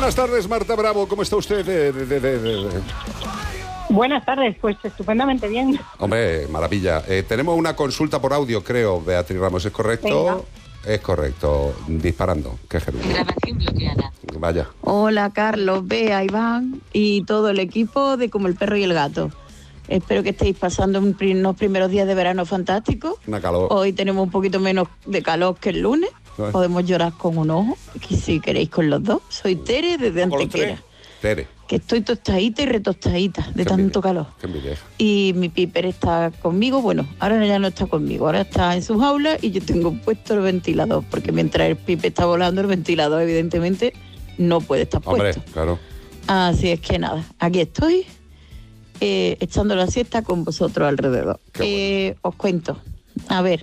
Buenas tardes, Marta Bravo, ¿cómo está usted? Buenas tardes, pues estupendamente bien. Hombre, maravilla. Tenemos una consulta por audio, creo, Beatriz Ramos, ¿es correcto? Venga. Es correcto, disparando. Qué gerundio. Grabación bloqueada. Vaya. Hola Carlos, Bea, Iván y todo el equipo de Como el Perro y el Gato. Espero que estéis pasando unos primeros días de verano fantásticos. Una calor. Hoy tenemos un poquito menos de calor que el lunes. Ay. Podemos llorar con un ojo, si queréis con los dos. Soy Tere desde ¿Con los Antequera. Tere. Que estoy tostadita y retostadita de Qué tanto envidia, calor. Qué envidia. Y mi Piper está conmigo, bueno, ahora ya no está conmigo, ahora está en su jaula y yo tengo puesto el ventilador, porque mientras el Piper está volando, el ventilador evidentemente no puede estar Hombre, puesto. claro. Así es que nada, aquí estoy, echando la siesta con vosotros alrededor. Qué Os cuento, a ver,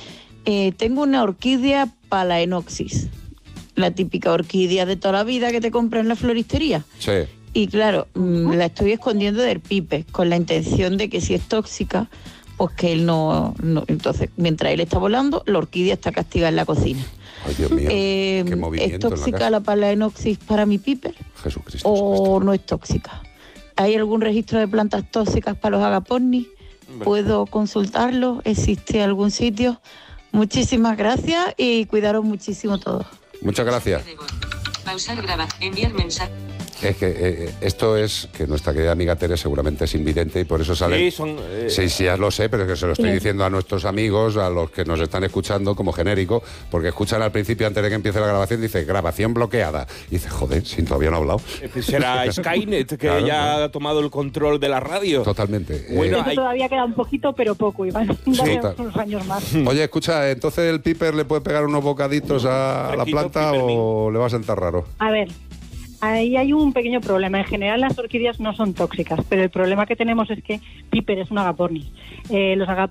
tengo una orquídea Phalaenopsis, la típica orquídea de toda la vida que te compras en la floristería. Sí. Y claro, la estoy escondiendo del Pipe, con la intención de que si es tóxica, pues que él no... Entonces, mientras él está volando, la orquídea está castigada en la cocina. Ay, Dios mío. Qué ¿Es movimiento en la tóxica casa. la Phalaenopsis para mi Piper Jesucristo. o no es tóxica? ¿Hay algún registro de plantas tóxicas para los agapornis? ¿Puedo consultarlo? ¿Existe algún sitio? Muchísimas gracias y cuidaros muchísimo todos. Muchas gracias. Pausar grabación. Enviar mensaje. Es que esto es que nuestra querida amiga Tere seguramente es invidente y por eso sale. Sí, son... Sí, ya lo sé, pero es que se lo estoy Sí. diciendo a nuestros amigos, a los que nos están escuchando como genérico, porque escuchan al principio, antes de que empiece la grabación, dice grabación bloqueada. Y dice, joder, si todavía no ha hablado. Será Skynet, que Claro, ya claro. ha tomado el control de la radio. Totalmente. Bueno, Eso hay- todavía queda un poquito, pero poco, Iván. Dame total. unos años más. Oye, escucha, entonces el Piper le puede pegar unos bocaditos a la Fresquito, planta Pipermin. o le va a sentar raro. A ver, ahí hay un pequeño problema. En general las orquídeas no son tóxicas, pero el problema que tenemos es que Piper es un agapornis. Los